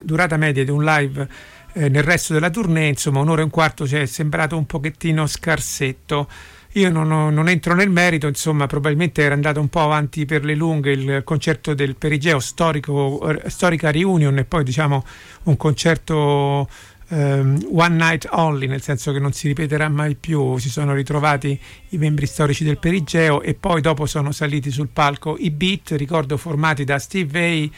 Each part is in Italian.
durata media di un live nel resto della tournée, insomma 1 ora e un quarto ci è sembrato un pochettino scarsetto. Io non entro nel merito, insomma probabilmente era andato un po' avanti per le lunghe il concerto del Perigeo, storica reunion, e poi diciamo un concerto one night only, nel senso che non si ripeterà mai più. Si sono ritrovati i membri storici del Perigeo e poi dopo sono saliti sul palco i Beat, ricordo formati da Steve Vai,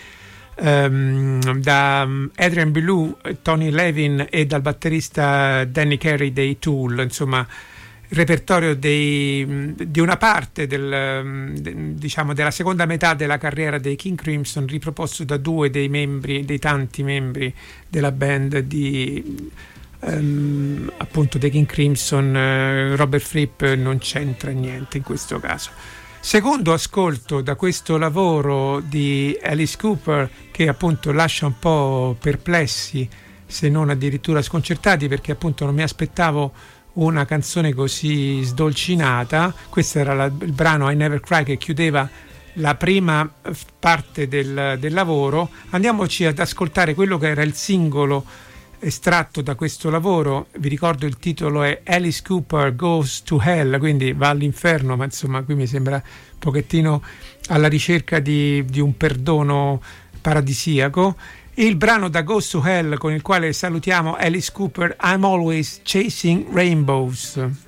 da Adrian Belew, Tony Levin e dal batterista Danny Carey dei Tool. Insomma il repertorio di una parte diciamo della seconda metà della carriera dei King Crimson, riproposto da 2 dei tanti membri della band appunto dei King Crimson. Robert Fripp non c'entra niente in questo caso. Secondo ascolto da questo lavoro di Alice Cooper, che appunto lascia un po' perplessi, se non addirittura sconcertati, perché appunto non mi aspettavo una canzone così sdolcinata. Questo era il brano I Never Cry, che chiudeva la prima parte del lavoro. Andiamoci ad ascoltare quello che era il singolo estratto da questo lavoro. Vi ricordo il titolo è Alice Cooper Goes to Hell, quindi va all'inferno, ma insomma qui mi sembra un pochettino alla ricerca di un perdono paradisiaco. Il brano da Goes to Hell con il quale salutiamo Alice Cooper, I'm Always Chasing Rainbows.